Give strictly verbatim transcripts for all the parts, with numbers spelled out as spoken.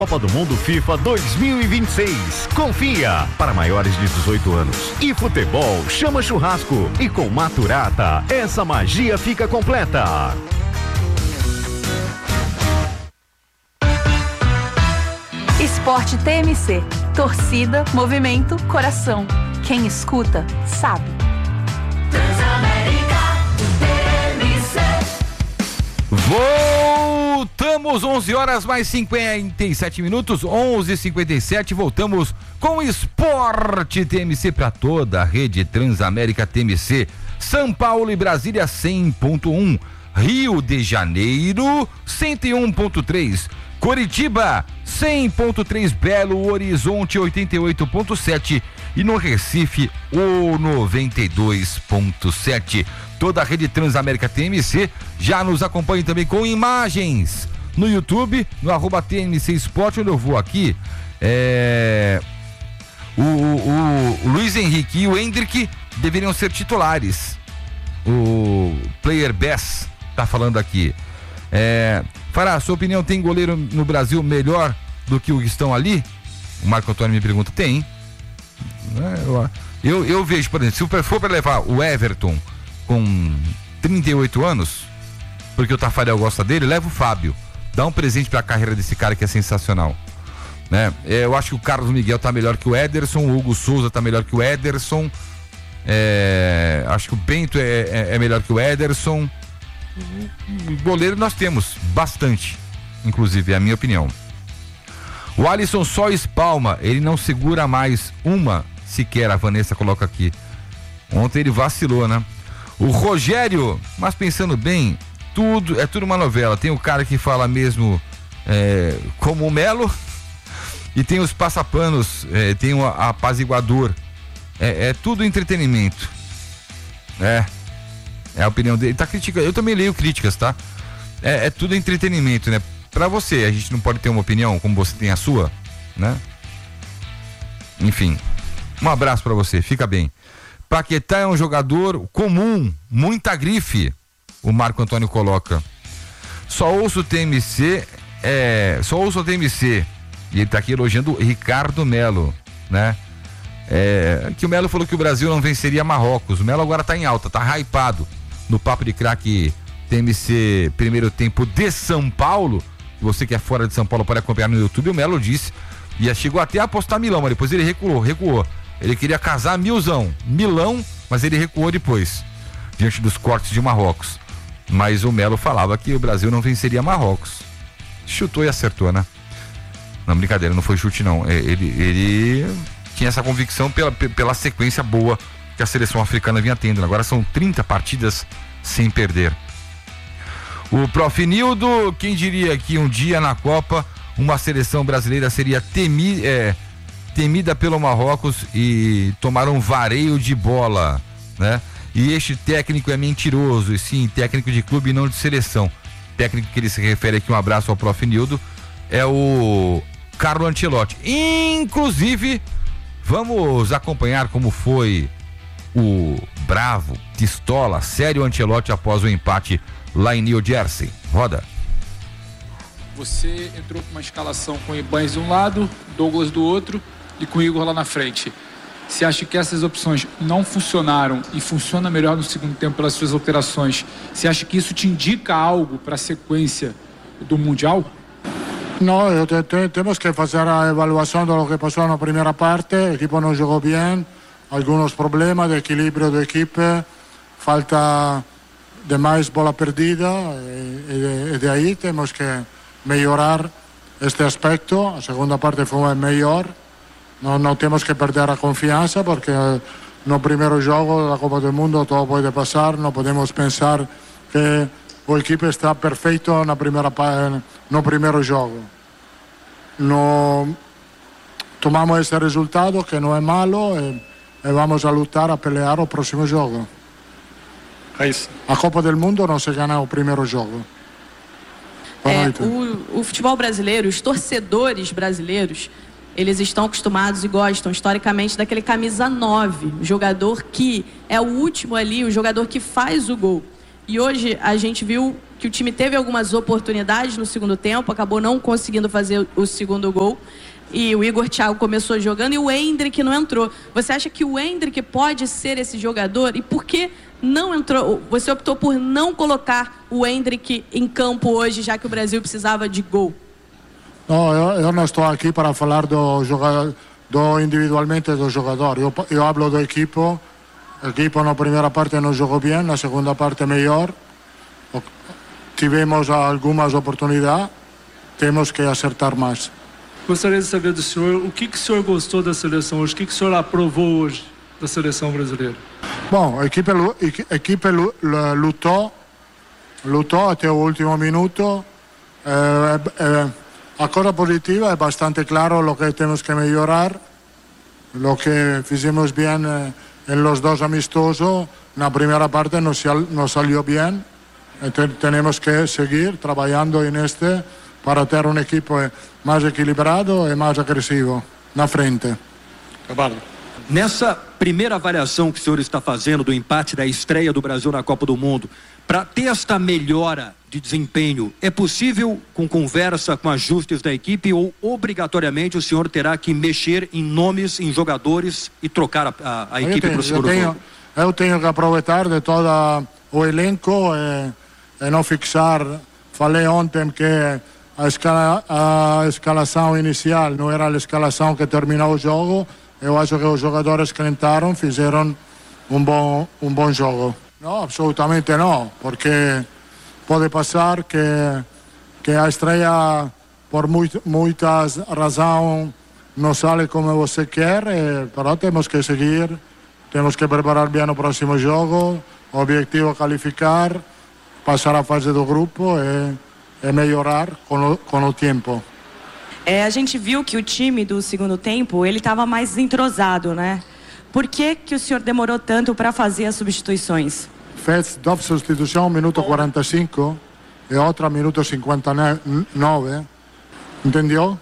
Copa do Mundo FIFA dois mil e vinte e seis. Confia para maiores de dezoito anos. E futebol chama churrasco. E com Maturata, essa magia fica completa. Esporte T M C. Torcida, movimento, coração. Quem escuta, sabe. Transamérica T M C. Voltamos, onze horas mais cinquenta e sete minutos, onze e cinquenta e sete. Voltamos com o Esporte T M C para toda a rede Transamérica T M C. São Paulo e Brasília cem ponto um. Rio de Janeiro cento e um ponto três. Coritiba cem ponto três, Belo Horizonte oitenta e oito ponto sete e no Recife o noventa e dois ponto sete. Toda a rede Transamérica T M C já nos acompanha também com imagens no YouTube, no arroba T M C Esporte, onde eu vou aqui. É... O, o, o Luiz Henrique e o Hendrick deveriam ser titulares. O Player Best tá falando aqui. É... Fará, sua opinião, tem goleiro no Brasil melhor do que o que estão ali? O Marco Antônio me pergunta, tem. Eu, eu, eu vejo, por exemplo, se for para levar o Everton com trinta e oito anos, porque o Tafarel gosta dele, leva o Fábio. Dá um presente para a carreira desse cara que é sensacional. Né? Eu acho que o Carlos Miguel tá melhor que o Ederson, o Hugo Souza tá melhor que o Ederson. É, acho que o Bento é, é, é melhor que o Ederson. Goleiro nós temos bastante, inclusive é a minha opinião. O Alisson só espalma, ele não segura mais uma sequer, a Vanessa coloca aqui. Ontem ele vacilou, né? O Rogério, mas pensando bem, tudo é tudo uma novela. Tem o cara que fala mesmo é, como o Melo e tem os passapanos, é, tem o apaziguador. É, é tudo entretenimento. É. É a opinião dele. Tá criticando. Eu também leio críticas, tá? É, é tudo entretenimento, né? Pra você, a gente não pode ter uma opinião como você tem a sua, né? Enfim. Um abraço pra você, fica bem. Paquetá é um jogador comum, muita grife. O Marco Antônio coloca. Só ouço o T M C, é, só ouço o T M C. E ele tá aqui elogiando o Ricardo Melo, né? É, que o Melo falou que o Brasil não venceria Marrocos. O Melo agora tá em alta, tá hypado no Papo de Craque T M C primeiro tempo de São Paulo. Você que é fora de São Paulo pode acompanhar no YouTube. O Melo disse, e chegou até a apostar Milão, mas depois ele recuou, recuou. Ele queria casar milzão, Milão, mas ele recuou depois, diante dos cortes de Marrocos. Mas o Melo falava que o Brasil não venceria Marrocos. Chutou e acertou, né? Não, brincadeira, não foi chute não. Ele, ele tinha essa convicção pela, pela sequência boa que a seleção africana vinha tendo. Agora são trinta partidas sem perder. O Prof. Nildo, quem diria que um dia na Copa uma seleção brasileira seria temi, é, temida pelo Marrocos e tomar um vareio de bola, né? E este técnico é mentiroso, e sim, técnico de clube e não de seleção. Técnico que ele se refere aqui, um abraço ao Prof. Nildo, é o Carlo Ancelotti. Inclusive, vamos acompanhar como foi o bravo, pistola, sério Ancelotti após o empate lá em New Jersey. Roda. Você entrou com uma escalação com o Ibanez de um lado, Douglas do outro e com o Igor lá na frente. Você acha que essas opções não funcionaram e funciona melhor no segundo tempo pelas suas alterações? Você acha que isso te indica algo para a sequência do Mundial? No, te, te, temos que fazer a avaliação do que passou na primeira parte. O equipo não jogou bem, alguns problemas de equilíbrio da equipe, falta de mais bola perdida e, e de aí temos que melhorar este aspecto. A segunda parte foi melhor, não, não temos que perder a confiança porque no primeiro jogo da Copa do Mundo tudo pode passar, não podemos pensar que o equipe está perfeito na primeira, no primeiro jogo. No, tomamos esse resultado que não é malo e, e vamos a lutar a pelear o próximo jogo. A Copa do Mundo não se ganha o primeiro jogo. É, o, o futebol brasileiro, os torcedores brasileiros, eles estão acostumados e gostam historicamente daquele camisa nove, o jogador que é o último ali, o jogador que faz o gol. E hoje a gente viu que o time teve algumas oportunidades no segundo tempo, acabou não conseguindo fazer o segundo gol. E o Igor Thiago começou jogando e o Endrick não entrou. Você acha que o Endrick pode ser esse jogador? E por que não entrou? Você optou por não colocar o Endrick em campo hoje, já que o Brasil precisava de gol? Não, eu, eu não estou aqui para falar do jogador, do individualmente do jogador. Eu, eu hablo do equipo. O equipo na primeira parte não jogou bem, na segunda parte melhor. Tivemos algumas oportunidades, temos que acertar mais. Gostaria de saber do senhor, o que, que o senhor gostou da seleção hoje? O que, que o senhor aprovou hoje da seleção brasileira? Bom, a equipe, a equipe lutou, lutou até o último minuto. Eh, eh, a coisa positiva é bastante claro o que temos que melhorar, o que fizemos bem eh, em los dos amistosos. Na primeira parte não salió bem. Temos que seguir trabalhando neste para ter um equipo mais equilibrado e mais agressivo na frente. Cavallo. Nessa primeira avaliação que o senhor está fazendo do empate da estreia do Brasil na Copa do Mundo, para ter esta melhora de desempenho, é possível com conversa, com ajustes da equipe, ou obrigatoriamente o senhor terá que mexer em nomes, em jogadores e trocar a, a, a equipe para o segundo jogo? Eu tenho que aproveitar de todo o elenco e, e não fixar. Falei ontem que a, escala, a escalação inicial não era a escalação que terminou o jogo. Eu acho que os jogadores que entraram fizeram um bom, um bom jogo. Não, absolutamente não, porque pode passar que, que a estreia, por muito, muitas razões, não sai como você quer, e, mas temos que seguir, temos que preparar bem o próximo jogo, o objetivo é qualificar, passar a fase do grupo e, e melhorar com o, com o tempo. É, a gente viu que o time do segundo tempo, ele estava mais entrosado, né? Por que que o senhor demorou tanto para fazer as substituições? Fez duas substituições, minuto quarenta e cinco e outra minuto cinquenta e nove, entendeu?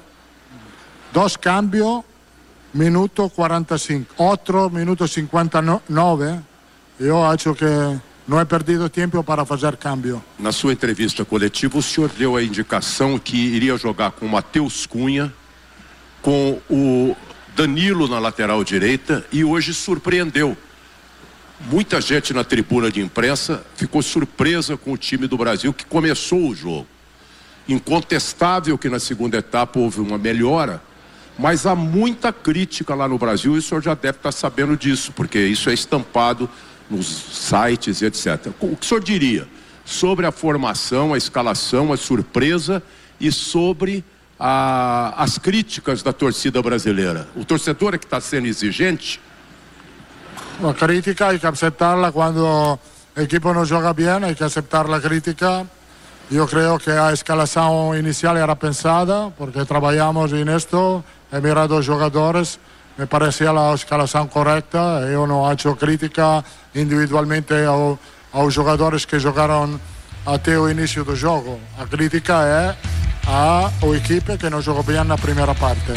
Dois cambios, minuto quarenta e cinco, outro minuto cinquenta e nove, eu acho que não é perdido tempo para fazer câmbio. Na sua entrevista coletiva, o senhor deu a indicação que iria jogar com o Matheus Cunha, com o Danilo na lateral direita, e hoje surpreendeu. Muita gente na tribuna de imprensa ficou surpresa com o time do Brasil que começou o jogo. Incontestável que na segunda etapa houve uma melhora, mas há muita crítica lá no Brasil e o senhor já deve estar sabendo disso, porque isso é estampado nos sites e etcétera. O que o senhor diria sobre a formação, a escalação, a surpresa e sobre a, as críticas da torcida brasileira? O torcedor é que está sendo exigente? A crítica hay que aceptarla quando o equipo não joga bem, hay que aceptar a crítica. Eu creio que a escalação inicial era pensada, porque trabalhamos nisto, he mirado os jogadores, me parecia a escalação correta. Eu não acho crítica individualmente ao, aos jogadores que jogaram até o início do jogo. A crítica é a equipe que não jogou bem na primeira parte.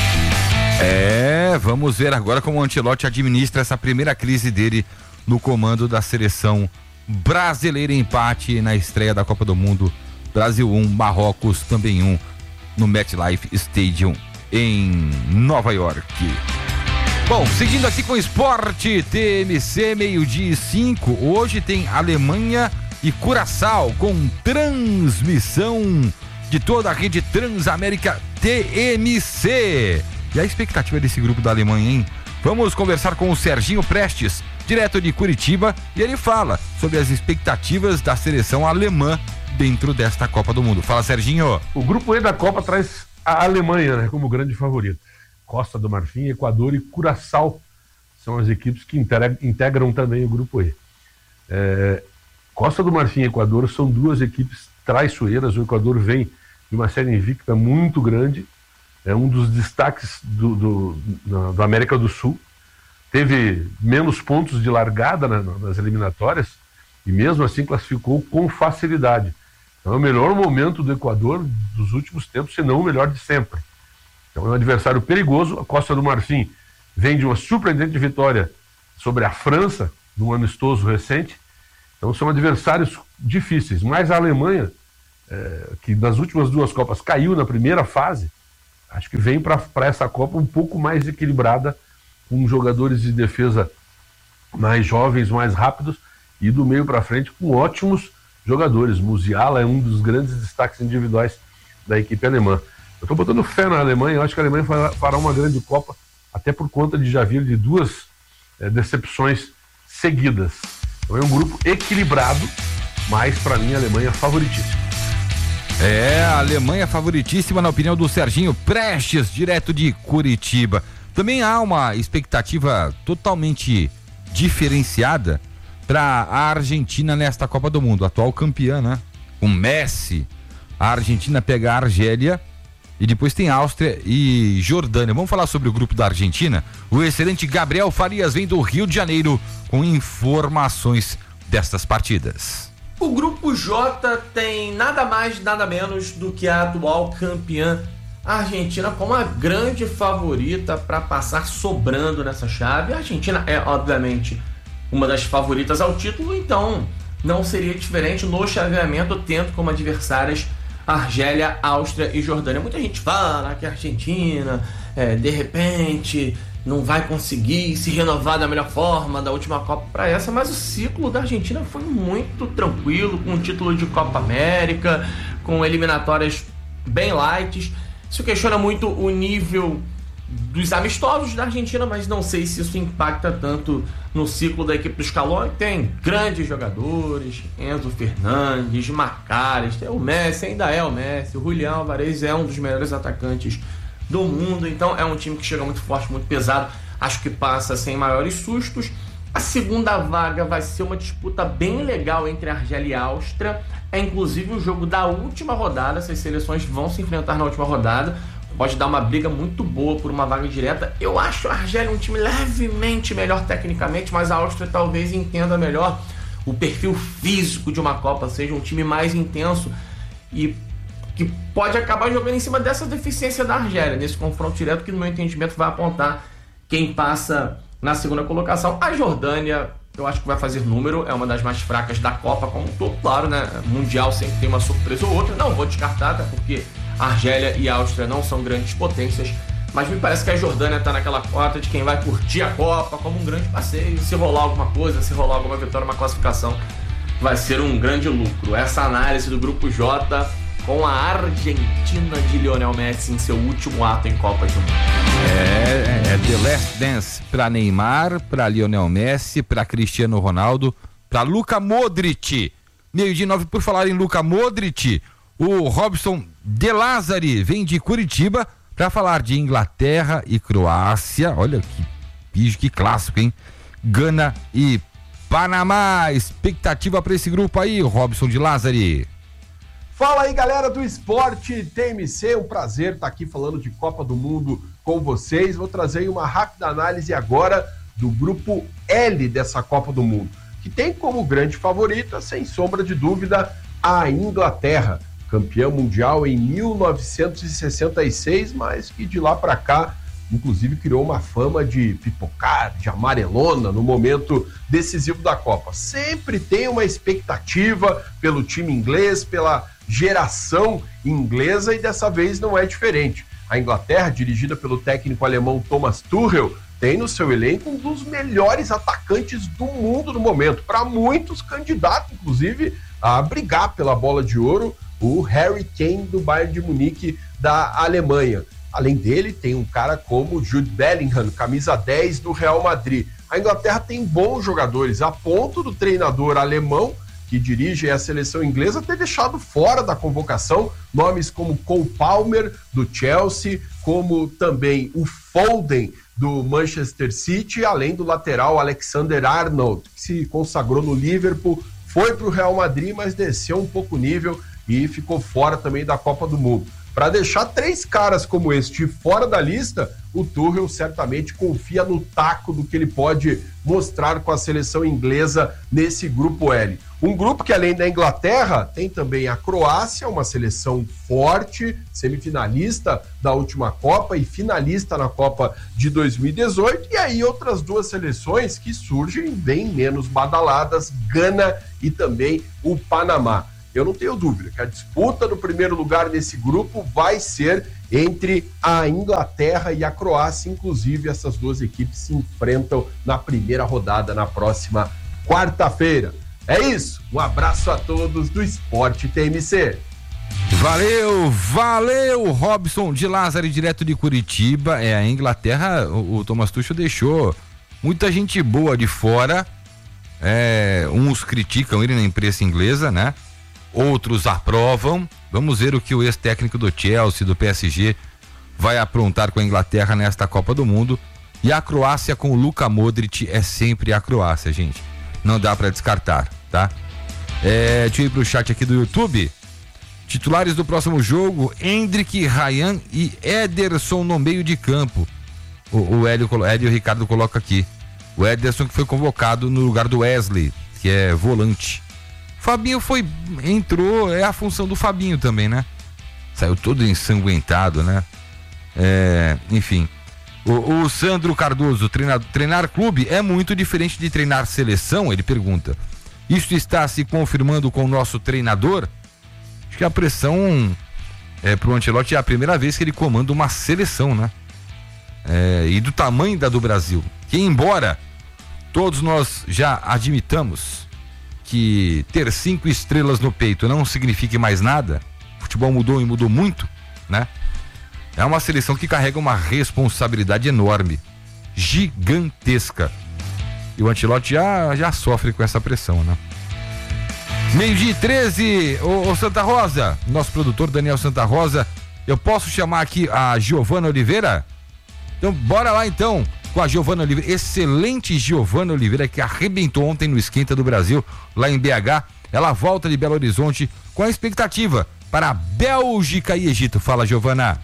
É, vamos ver agora como o Ancelotti administra essa primeira crise dele no comando da seleção brasileira. Empate na estreia da Copa do Mundo. Brasil um, Marrocos também um, no MetLife Stadium em Nova York. Bom, seguindo aqui com o Esporte T M C, meio-dia e cinco. Hoje tem Alemanha e Curaçao com transmissão de toda a rede Transamérica T M C. E a expectativa desse grupo da Alemanha, hein? Vamos conversar com o Serginho Prestes, direto de Curitiba, e ele fala sobre as expectativas da seleção alemã dentro desta Copa do Mundo. Fala, Serginho. O grupo E da Copa traz a Alemanha, né, como grande favorito. Costa do Marfim, Equador e Curaçao são as equipes que integram também o grupo E. É, Costa do Marfim e Equador são duas equipes traiçoeiras. O Equador vem de uma série invicta muito grande, é um dos destaques do, do, do, do América do Sul. Teve menos pontos de largada na, nas eliminatórias e mesmo assim classificou com facilidade. Então é o melhor momento do Equador dos últimos tempos, se não o melhor de sempre. Então é um adversário perigoso. A Costa do Marfim vem de uma surpreendente vitória sobre a França, num amistoso recente, Então são adversários difíceis, mas a Alemanha, é, que nas últimas duas Copas caiu na primeira fase, acho que vem para essa Copa um pouco mais equilibrada, com jogadores de defesa mais jovens, mais rápidos, e do meio para frente com ótimos jogadores. Musiala é um dos grandes destaques individuais da equipe alemã. Eu estou botando fé na Alemanha, eu acho que a Alemanha fará uma grande Copa, até por conta de já vir de duas é, decepções seguidas. Então é um grupo equilibrado, mas para mim a Alemanha é favoritíssima. É, a Alemanha favoritíssima na opinião do Serginho Prestes, direto de Curitiba. Também há uma expectativa totalmente diferenciada para a Argentina nesta Copa do Mundo, atual campeã, né? Com Messi, a Argentina pega a Argélia e depois tem Áustria e Jordânia. Vamos falar sobre o grupo da Argentina? O excelente Gabriel Farias vem do Rio de Janeiro com informações destas partidas. O grupo J tem nada mais, nada menos do que a atual campeã Argentina como a grande favorita para passar sobrando nessa chave. A Argentina é, obviamente, uma das favoritas ao título, então não seria diferente no chaveamento, tendo como adversárias Argélia, Áustria e Jordânia. Muita gente fala que a Argentina, é, de repente, não vai conseguir se renovar da melhor forma da última Copa para essa, mas o ciclo da Argentina foi muito tranquilo, com o título de Copa América, com eliminatórias bem light. Isso questiona muito o nível dos amistosos da Argentina, mas não sei se isso impacta tanto no ciclo da equipe do Scaloni. Tem grandes jogadores, Enzo Fernandes, Macares, o Messi ainda é o Messi, o Julián Álvarez é um dos melhores atacantes do mundo, então é um time que chega muito forte, muito pesado, acho que passa sem maiores sustos. A segunda vaga vai ser uma disputa bem legal entre Argélia e Áustria, é inclusive o jogo da última rodada, essas seleções vão se enfrentar na última rodada, pode dar uma briga muito boa por uma vaga direta. Eu acho a Argélia um time levemente melhor tecnicamente, mas a Áustria talvez entenda melhor o perfil físico de uma Copa, seja um time mais intenso e que pode acabar jogando em cima dessa deficiência da Argélia, nesse confronto direto que, no meu entendimento, vai apontar quem passa na segunda colocação. A Jordânia, eu acho que vai fazer número, é uma das mais fracas da Copa como um todo, claro, né? Mundial sempre tem uma surpresa ou outra, não vou descartar, até porque Argélia e Áustria não são grandes potências, mas me parece que a Jordânia tá naquela cota de quem vai curtir a Copa como um grande passeio, se rolar alguma coisa, se rolar alguma vitória, uma classificação, vai ser um grande lucro. Essa análise do Grupo J com a Argentina de Lionel Messi em seu último ato em Copa do Mundo. É, é The Last Dance para Neymar, para Lionel Messi, para Cristiano Ronaldo, para Luka Modric. Meio de nove, por falar em Luka Modric, o Robson De Lázari vem de Curitiba para falar de Inglaterra e Croácia. Olha que bicho, que clássico, hein? Gana e Panamá. Expectativa para esse grupo aí, Robson De Lázari. Fala aí, galera do Esporte T M C, um prazer estar aqui falando de Copa do Mundo com vocês. Vou trazer uma rápida análise agora do grupo L dessa Copa do Mundo, que tem como grande favorita, sem sombra de dúvida, a Inglaterra, campeã mundial em mil novecentos e sessenta e seis, mas que de lá para cá, inclusive, criou uma fama de pipocar, de amarelona no momento decisivo da Copa. Sempre tem uma expectativa pelo time inglês, pela geração inglesa, e dessa vez não é diferente. A Inglaterra, dirigida pelo técnico alemão Thomas Tuchel, tem no seu elenco um dos melhores atacantes do mundo no momento, para muitos candidatos, inclusive, a brigar pela bola de ouro, o Harry Kane do Bayern de Munique da Alemanha. Além dele, tem um cara como Jude Bellingham, camisa dez do Real Madrid. A Inglaterra tem bons jogadores, a ponto do treinador alemão que dirige a seleção inglesa ter deixado fora da convocação nomes como Cole Palmer, do Chelsea, como também o Foden, do Manchester City, além do lateral Alexander-Arnold, que se consagrou no Liverpool, foi para o Real Madrid, mas desceu um pouco o nível e ficou fora também da Copa do Mundo. Para deixar três caras como este fora da lista, o Tuchel certamente confia no taco do que ele pode mostrar com a seleção inglesa nesse grupo L. Um grupo que, além da Inglaterra, tem também a Croácia, uma seleção forte, semifinalista da última Copa e finalista na Copa de dois mil e dezoito, e aí outras duas seleções que surgem bem menos badaladas, Gana e também o Panamá. Eu não tenho dúvida que a disputa do primeiro lugar nesse grupo vai ser entre a Inglaterra e a Croácia. Inclusive, essas duas equipes se enfrentam na primeira rodada na próxima quarta-feira. É isso, um abraço a todos do Esporte T M C. Valeu, valeu, Robson de Lázaro, direto de Curitiba. É, a Inglaterra, o, o Thomas Tuchel deixou muita gente boa de fora. É, uns criticam ele na imprensa inglesa, né? Outros aprovam. Vamos ver o que o ex-técnico do Chelsea, do P S G, vai aprontar com a Inglaterra nesta Copa do Mundo. E a Croácia com o Luka Modric é sempre a Croácia, gente. Não dá pra descartar, tá? É, deixa eu ir pro chat aqui do YouTube. Titulares do próximo jogo: Endrick, Ryan e Ederson no meio de campo. O, o Hélio, Hélio Ricardo coloca aqui. O Ederson que foi convocado no lugar do Wesley, que é volante. Fabinho foi, entrou, é a função do Fabinho também, né? Saiu todo ensanguentado, né? É, enfim. O, o Sandro Cardoso, treinar, treinar clube é muito diferente de treinar seleção, ele pergunta. Isso está se confirmando com o nosso treinador? Acho que a pressão é, pro Ancelotti é a primeira vez que ele comanda uma seleção, né? É, e do tamanho da do Brasil. Que embora todos nós já admitamos que ter cinco estrelas no peito não signifique mais nada, o futebol mudou e mudou muito, né? É uma seleção que carrega uma responsabilidade enorme, gigantesca. E o Ancelotti já, já sofre com essa pressão, né? Meio-dia e treze, ô, ô Santa Rosa, nosso produtor Daniel Santa Rosa, eu posso chamar aqui a Giovana Oliveira? Então bora lá então com a Giovana Oliveira, excelente Giovana Oliveira, que arrebentou ontem no Esquenta do Brasil, lá em B H. Ela volta de Belo Horizonte com a expectativa para a Bélgica e Egito. Fala, Giovana.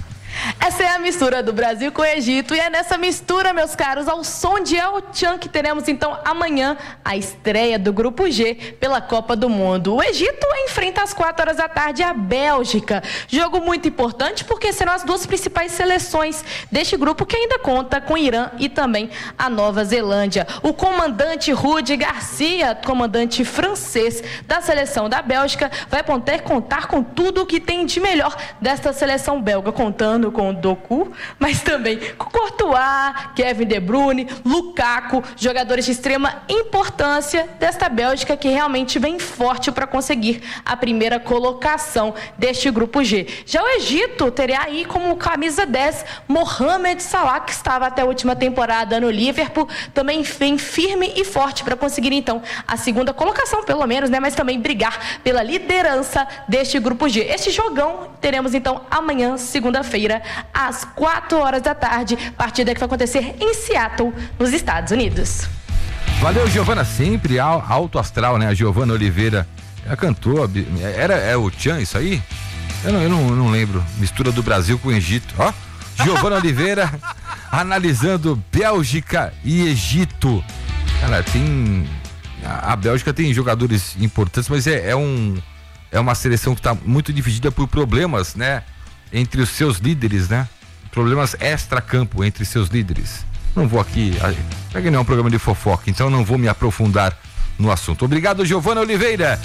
Essa é a mistura do Brasil com o Egito, e é nessa mistura, meus caros, ao som de El Chan, que teremos então amanhã a estreia do Grupo G pela Copa do Mundo. O Egito enfrenta às quatro horas da tarde a Bélgica, jogo muito importante porque serão as duas principais seleções deste grupo, que ainda conta com Irã e também a Nova Zelândia. O comandante Rudi Garcia, comandante francês da seleção da Bélgica, vai poder contar com tudo o que tem de melhor desta seleção belga, contando com o Doku, mas também com Courtois, Kevin De Bruyne, Lukaku, jogadores de extrema importância desta Bélgica, que realmente vem forte para conseguir a primeira colocação deste Grupo G. Já o Egito terá aí como camisa dez Mohamed Salah, que estava até a última temporada no Liverpool, também vem firme e forte para conseguir então a segunda colocação, pelo menos, né? Mas também brigar pela liderança deste Grupo G. Este jogão teremos então amanhã, segunda-feira, às quatro horas da tarde, partida que vai acontecer em Seattle, nos Estados Unidos. Valeu, Giovana, sempre alto astral, né? A Giovana Oliveira, ela cantou, era é o Chan isso aí? Eu não, eu não, eu não lembro. Mistura do Brasil com o Egito. Ó, Giovana Oliveira analisando Bélgica e Egito. Cara, tem a Bélgica tem jogadores importantes, mas é, é um é uma seleção que está muito dividida por problemas, né? Entre os seus líderes, né? Problemas extra-campo entre seus líderes. Não vou aqui, aqui não é um programa de fofoca, então não vou me aprofundar no assunto. Obrigado, Giovana Oliveira.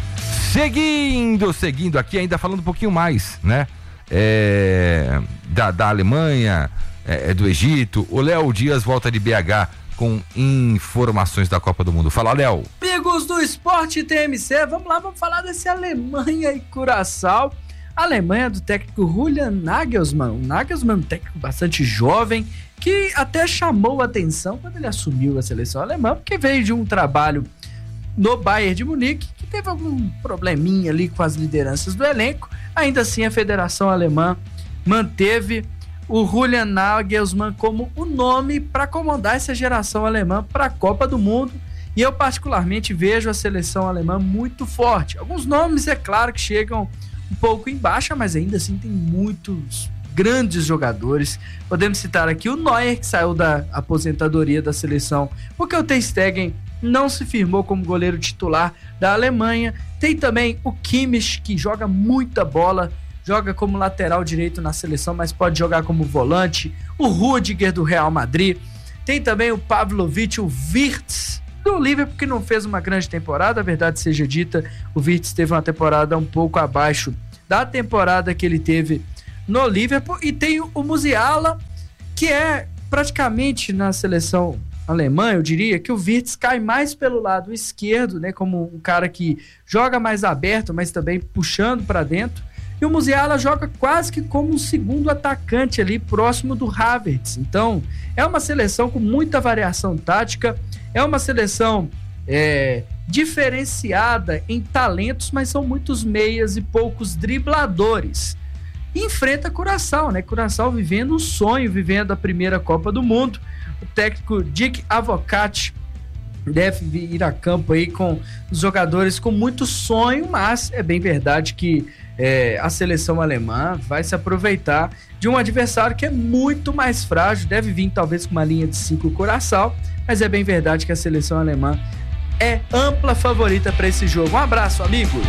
Seguindo, seguindo aqui, ainda falando um pouquinho mais, né? É, da, da Alemanha, é, do Egito. O Léo Dias volta de B H com informações da Copa do Mundo. Fala, Léo. Amigos do Esporte T M C, vamos lá, vamos falar desse Alemanha e Curaçao. A Alemanha do técnico Julian Nagelsmann, um Nagelsmann, um técnico bastante jovem, que até chamou a atenção quando ele assumiu a seleção alemã, porque veio de um trabalho no Bayern de Munique, que teve algum probleminha ali com as lideranças do elenco. Ainda assim, a Federação Alemã manteve o Julian Nagelsmann como o nome para comandar essa geração alemã para a Copa do Mundo. E eu particularmente vejo a seleção alemã muito forte. Alguns nomes, é claro, que chegam um pouco em baixa, mas ainda assim tem muitos grandes jogadores. Podemos citar aqui o Neuer, que saiu da aposentadoria da seleção porque o Ter Stegen não se firmou como goleiro titular da Alemanha. Tem também o Kimmich, que joga muita bola, joga como lateral direito na seleção, mas pode jogar como volante. O Rudiger, do Real Madrid. Tem também o Pavlovic, o Wirtz, do Liverpool, que não fez uma grande temporada, a verdade seja dita, o Wirtz teve uma temporada um pouco abaixo da temporada que ele teve no Liverpool, e tem o Musiala, que é praticamente na seleção alemã, eu diria que o Wirtz cai mais pelo lado esquerdo, né, como um cara que joga mais aberto, mas também puxando para dentro, e o Musiala joga quase que como um segundo atacante ali, próximo do Havertz. Então, é uma seleção com muita variação tática, é uma seleção é, diferenciada em talentos, mas são muitos meias e poucos dribladores. E enfrenta Curaçao, né? Curaçao vivendo um sonho, vivendo a primeira Copa do Mundo. O técnico Dick Advocaat deve ir a campo aí com os jogadores com muito sonho, mas é bem verdade que é, a seleção alemã vai se aproveitar de um adversário que é muito mais frágil, deve vir talvez com uma linha de cinco Curaçao, mas é bem verdade que a seleção alemã é ampla favorita para esse jogo. Um abraço, amigos!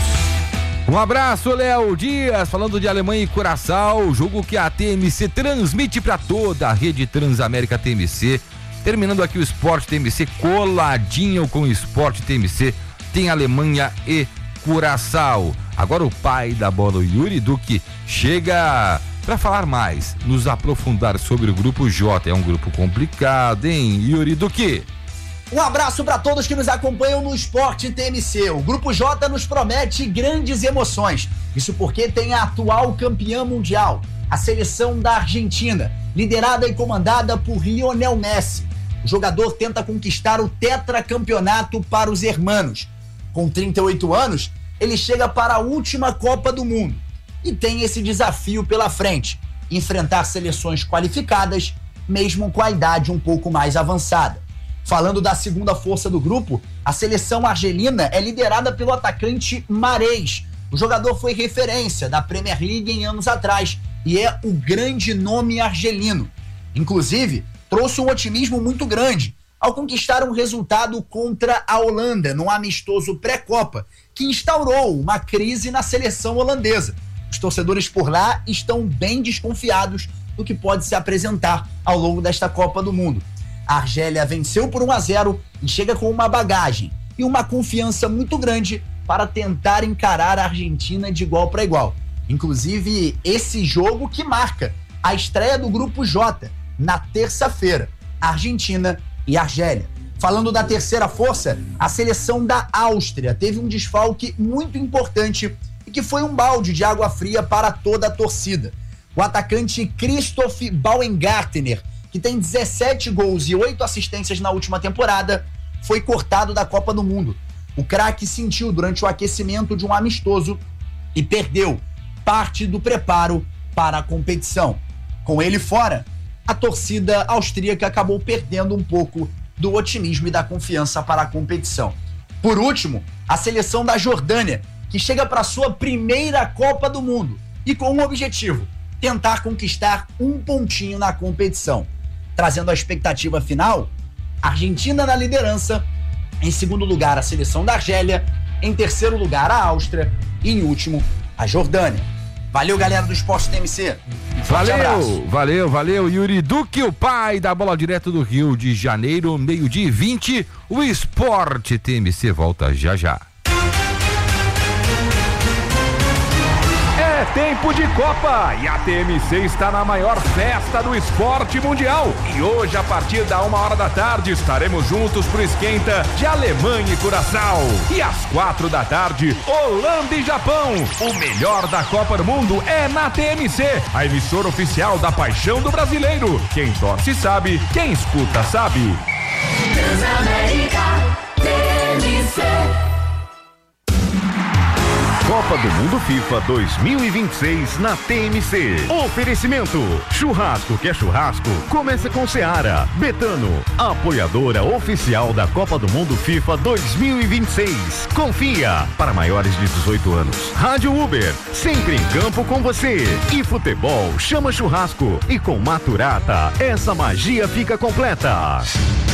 Um abraço, Léo Dias, falando de Alemanha e Curaçao, jogo que a T M C transmite para toda a rede Transamérica T M C. Terminando aqui o Esporte T M C, coladinho com o Esporte T M C, tem Alemanha e Curaçao. Agora o pai da bola, o Yuri Duque, chega para falar mais, nos aprofundar sobre o grupo J. É um grupo complicado, hein, Yuri Duque? Um abraço para todos que nos acompanham no Esporte T M C. O Grupo J nos promete grandes emoções. Isso porque tem a atual campeã mundial, a seleção da Argentina, liderada e comandada por Lionel Messi. O jogador tenta conquistar o tetracampeonato para os hermanos. Com trinta e oito anos, ele chega para a última Copa do Mundo e tem esse desafio pela frente: enfrentar seleções qualificadas, mesmo com a idade um pouco mais avançada. Falando da segunda força do grupo, a seleção argelina é liderada pelo atacante Mahrez. O jogador foi referência da Premier League em anos atrás e é o grande nome argelino. Inclusive, trouxe um otimismo muito grande ao conquistar um resultado contra a Holanda num amistoso pré-Copa, que instaurou uma crise na seleção holandesa. Os torcedores por lá estão bem desconfiados do que pode se apresentar ao longo desta Copa do Mundo. A Argélia venceu por um a zero e chega com uma bagagem e uma confiança muito grande para tentar encarar a Argentina de igual para igual. Inclusive, esse jogo que marca a estreia do Grupo J na terça-feira, Argentina e Argélia. Falando da terceira força, a seleção da Áustria teve um desfalque muito importante e que foi um balde de água fria para toda a torcida. O atacante Christoph Baumgartner, que tem dezessete gols e oito assistências na última temporada, foi cortado da Copa do Mundo. O craque sentiu durante o aquecimento de um amistoso e perdeu parte do preparo para a competição. Com ele fora, a torcida austríaca acabou perdendo um pouco do otimismo e da confiança para a competição. Por último, a seleção da Jordânia, que chega para sua primeira Copa do Mundo e com um objetivo: tentar conquistar um pontinho na competição. Trazendo a expectativa final, Argentina na liderança, em segundo lugar a seleção da Argélia, em terceiro lugar a Áustria e em último a Jordânia. Valeu, galera do Esporte T M C. Um forte abraço. Valeu, valeu, valeu, Yuri Duque, o pai da bola direto do Rio de Janeiro, meio-dia e vinte, o Esporte T M C volta já já. É tempo de Copa e a T M C está na maior festa do esporte mundial. E hoje, a partir da uma hora da tarde, estaremos juntos pro esquenta de Alemanha e Curaçao. E às quatro da tarde, Holanda e Japão. O melhor da Copa do Mundo é na T M C, a emissora oficial da paixão do brasileiro. Quem torce sabe, quem escuta sabe. Transamérica T M C. Copa do Mundo FIFA dois mil e vinte e seis na T M C. Oferecimento: churrasco que é churrasco, começa com Seara. Betano, apoiadora oficial da Copa do Mundo FIFA dois mil e vinte e seis. Confia, para maiores de dezoito anos. Rádio Uber, sempre em campo com você. E futebol chama churrasco. E com Maturata, essa magia fica completa.